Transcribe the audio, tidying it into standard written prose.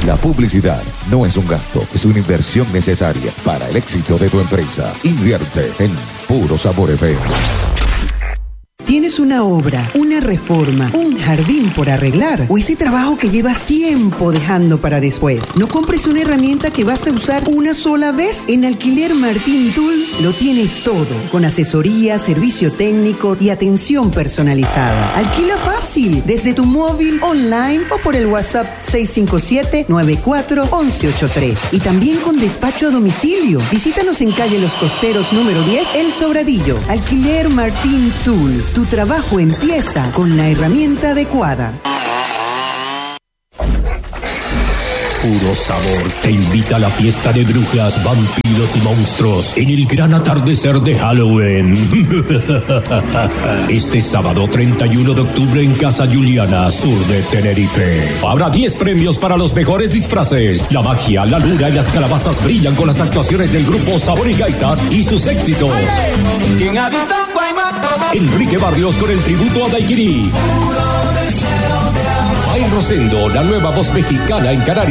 La publicidad no es un gasto, es una inversión necesaria para el éxito de tu empresa. Invierte en Puro Sabor FM. ¿Tienes una obra, una reforma, un jardín por arreglar o ese trabajo que llevas tiempo dejando para después? No compres una herramienta que vas a usar una sola vez. En Alquiler Martín Tools lo tienes todo, con asesoría, servicio técnico y atención personalizada. Alquila fácil, desde tu móvil, online o por el WhatsApp 657-94-1183. Y también con despacho a domicilio. Visítanos en calle Los Costeros número 10, El Sobradillo. Alquiler Martín Tools. Tu trabajo empieza con la herramienta adecuada. Puro Sabor te invita a la fiesta de brujas, vampiros y monstruos en el gran atardecer de Halloween. Este sábado 31 de octubre en Casa Juliana, sur de Tenerife. Habrá 10 premios para los mejores disfraces. La magia, la luna y las calabazas brillan con las actuaciones del grupo Sabor y Gaitas y sus éxitos. Enrique Barrios con el tributo a Daiquiri. Ay Rosendo, la nueva voz mexicana en Canarias.